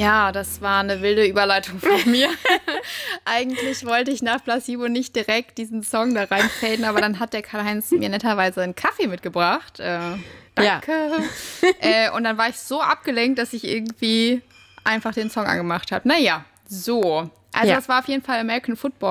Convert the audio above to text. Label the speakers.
Speaker 1: Ja, das war eine wilde Überleitung von mir. Eigentlich wollte ich nach Placebo nicht direkt diesen Song da reinfaden, aber dann hat der Karl-Heinz mir netterweise einen Kaffee mitgebracht.
Speaker 2: Ja.
Speaker 1: Danke. Und dann war ich so abgelenkt, dass ich irgendwie einfach den Song angemacht habe. Naja, so. Also
Speaker 2: Ja.
Speaker 1: das war auf jeden Fall American Football.